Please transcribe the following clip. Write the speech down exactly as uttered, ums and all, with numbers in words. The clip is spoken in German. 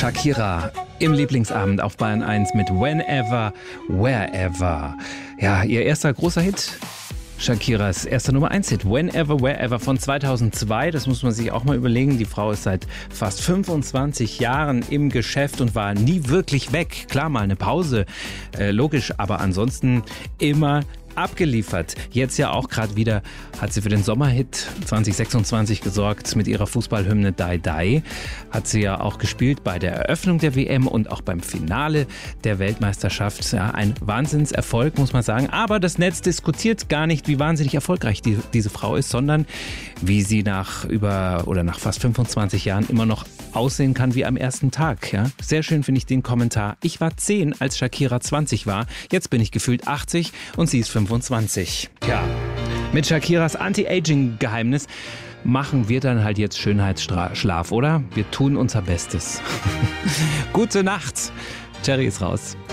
Shakira im Lieblingsabend auf Bayern eins mit Whenever, Wherever. Ja, ihr erster großer Hit. Shakiras erster Nummer eins Hit, Whenever, Wherever von zweitausendzwei. Das muss man sich auch mal überlegen. Die Frau ist seit fast fünfundzwanzig Jahren im Geschäft und war nie wirklich weg. Klar, mal eine Pause, äh, logisch, aber ansonsten immer abgeliefert. Jetzt ja auch gerade wieder hat sie für den Sommerhit zwanzig sechsundzwanzig gesorgt mit ihrer Fußballhymne Die Die. Hat sie ja auch gespielt bei der Eröffnung der W M und auch beim Finale der Weltmeisterschaft. Ja, ein Wahnsinnserfolg, muss man sagen. Aber das Netz diskutiert gar nicht, wie wahnsinnig erfolgreich die, diese Frau ist, sondern wie sie nach über oder nach fast fünfundzwanzig Jahren immer noch aussehen kann wie am ersten Tag. Ja? Sehr schön finde ich den Kommentar. Ich war zehn, als Shakira zwanzig war. Jetzt bin ich gefühlt achtzig und sie ist fünfundzwanzig. Ja, mit Shakiras Anti-Aging-Geheimnis machen wir dann halt jetzt Schönheitsschlaf, oder? Wir tun unser Bestes. Gute Nacht. Jerry ist raus.